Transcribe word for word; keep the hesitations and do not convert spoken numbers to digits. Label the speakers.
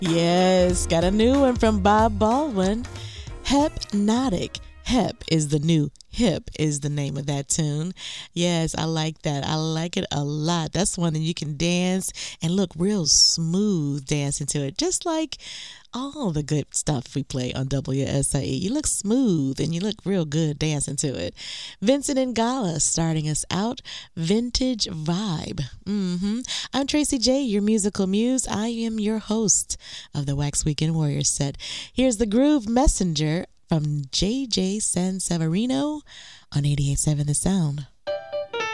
Speaker 1: Yes, got a new one from Bob Baldwin. Hypnotic. Hep is the new Hip is the name of that tune. Yes, I like that. I like it a lot. That's one that you can dance and look real smooth dancing to it, just like all the good stuff we play on W S I E. You look smooth and you look real good dancing to it. Vincent and Gala starting us out. Vintage Vibe. Mm-hmm. I'm Tracy J, your musical muse. I am your host of the Wax Weekend Warriors set. Here's the Groove Messenger from J J Sanseverino on eighty-eight point seven The Sound.